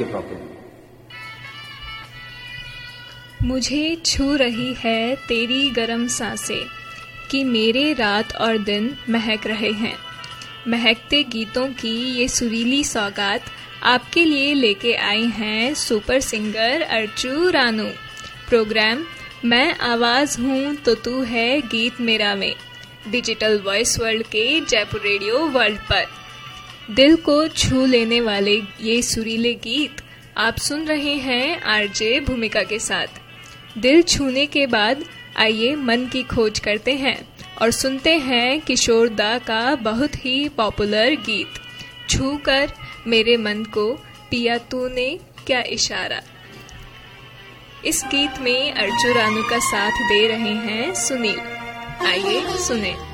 Properly. मुझे छू रही है तेरी गरम सांसें कि मेरे रात और दिन महक रहे हैं। महकते गीतों की ये सुरीली सौगात आपके लिए लेके आई हैं super singer Archu Ranu. Programme मैं आवाज़ हूँ तो तू है गीत मेरा में डिजिटल वॉइस वर्ल्ड के जयपुर रेडियो वर्ल्ड पर। दिल को छू लेने वाले ये सुरीले गीत आप सुन रहे हैं आरजे भूमिका के साथ। दिल छूने के बाद आइए मन की खोज करते हैं और सुनते हैं किशोर दा का बहुत ही पॉपुलर गीत छू कर मेरे मन को पिया तूने क्या इशारा। इस गीत में अर्चू रानू का साथ दे रहे हैं सुनील। आइए सुने।